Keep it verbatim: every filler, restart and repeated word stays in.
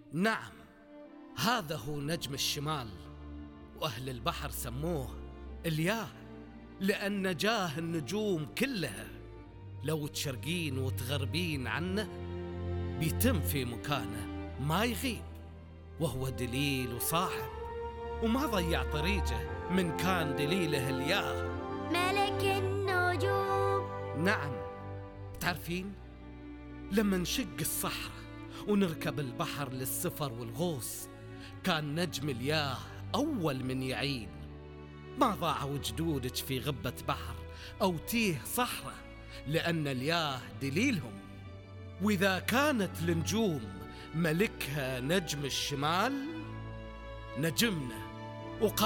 نعم، هذا هو نجم الشمال، وأهل البحر سموه الياه، لأن جاه النجوم كلها، لو تشرقين وتغربين عنه بيتم في مكانه ما يغيب، وهو دليل وصاحب وما ضيع طريقه من كان دليله الياه ملك النجوم. نعم، تعرفين لما نشق الصحراء ونركب البحر للسفر والغوص كان نجم الياه أول من يعين، ما ضاعوا جدودك في غبة بحر أو تيه صحراء، لأن الياه دليلهم. وإذا كانت النجوم ملكها نجم الشمال، نجمنا وقا